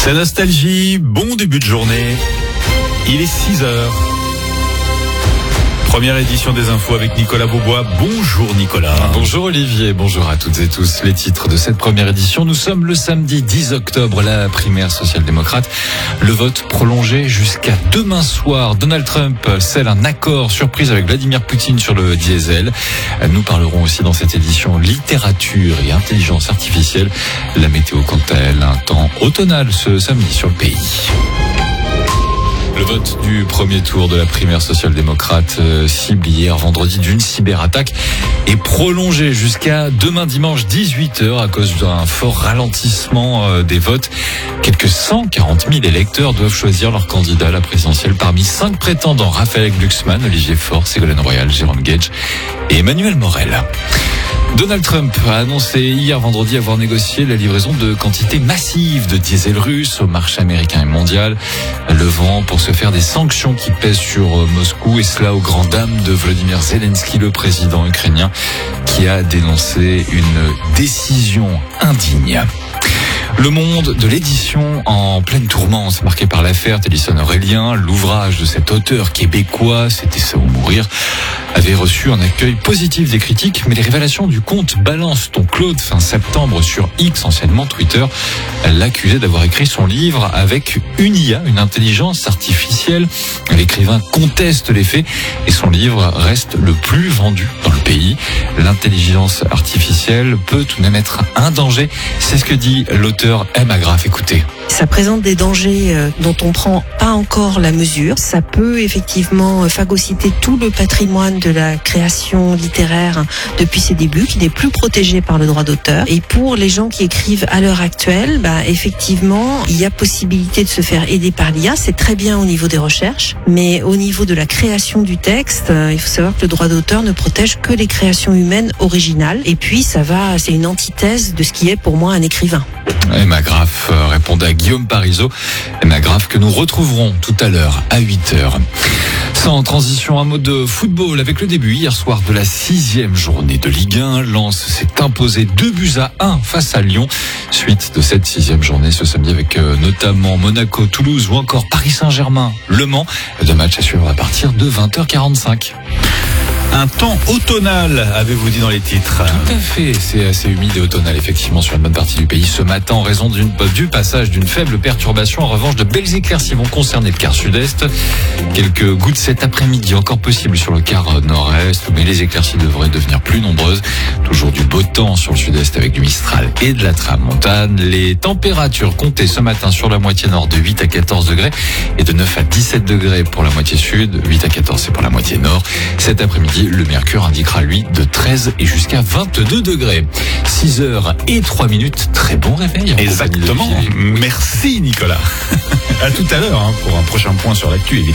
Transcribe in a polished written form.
C'est Nostalgie, bon début de journée. Il est 6h. Première édition des infos avec Nicolas Beaubois. Bonjour Nicolas. Bonjour Olivier, bonjour à toutes et tous. Les titres de cette première édition. Nous sommes le samedi 10 octobre, la primaire social-démocrate. Le vote prolongé jusqu'à demain soir. Donald Trump scelle un accord surprise avec Vladimir Poutine sur le diesel. Nous parlerons aussi dans cette édition littérature et intelligence artificielle. La météo quant à elle, un temps automnal ce samedi sur le pays. Le vote du premier tour de la primaire social-démocrate cible hier vendredi d'une cyberattaque est prolongé jusqu'à demain dimanche 18h à cause d'un fort ralentissement des votes. Quelques 140 000 électeurs doivent choisir leur candidat à la présidentielle parmi 5 prétendants: Raphaël Glucksmann, Olivier Faure, Ségolène Royal, Jérôme Gage et Emmanuel Morel. Donald Trump a annoncé hier vendredi avoir négocié la livraison de quantités massives de diesel russe au marché américain et mondial, levant pour se faire des sanctions qui pèsent sur Moscou, et cela aux grandes dames de Volodymyr Zelensky, le président ukrainien, qui a dénoncé une décision indigne. Le monde de l'édition en pleine tourmente, marqué par l'affaire Tennyson Aurélien. L'ouvrage de cet auteur québécois, C'était ça ou mourir, avait reçu un accueil positif des critiques, mais les révélations du compte Balance ton Claude fin septembre sur X, anciennement Twitter, l'accusait d'avoir écrit son livre avec une IA, une intelligence artificielle. L'écrivain conteste les faits et son livre reste le plus vendu dans le pays. L'intelligence artificielle peut tout de même être un danger, c'est ce que dit l'auteur Emma Graff. Écoutez. Ça présente des dangers dont on prend pas encore la mesure. Ça peut effectivement phagocyter tout le patrimoine de la création littéraire depuis ses débuts, qui n'est plus protégé par le droit d'auteur. Et pour les gens qui écrivent à l'heure actuelle, effectivement, il y a possibilité de se faire aider par l'IA. C'est très bien au niveau des recherches, mais au niveau de la création du texte, il faut savoir que le droit d'auteur ne protège que les créations humaines originales. Et puis, c'est une antithèse de ce qui est pour moi un écrivain. Emma Graff répondait à Guillaume Parisot. Emma Graff que nous retrouverons tout à l'heure à 8h. Sans transition, un mot de football avec le début hier soir de la 6e journée de Ligue 1. Lens s'est imposé 2-1 face à Lyon. Suite de cette 6e journée ce samedi avec notamment Monaco, Toulouse ou encore Paris Saint-Germain, Le Mans. 2 matchs à suivre à partir de 20h45. Un temps automnal, avez-vous dit dans les titres? Tout à fait, c'est assez humide et automnal effectivement sur une bonne partie du pays ce matin en raison du passage d'une faible perturbation. En revanche, de belles éclaircies vont concerner le quart sud-est. Quelques gouttes cet après-midi encore possibles sur le quart nord-est, mais les éclaircies devraient devenir plus nombreuses. Toujours du beau temps sur le sud-est avec du Mistral et de la tramontane. Les températures comptées ce matin sur la moitié nord de 8 à 14 degrés et de 9 à 17 degrés pour la moitié sud. 8 à 14 c'est pour la moitié nord. Cet après-midi, le mercure indiquera lui de 13 et jusqu'à 22 degrés. 6h03, très bon réveil. Exactement. Merci Nicolas. À tout à l'heure pour un prochain point sur l'actu.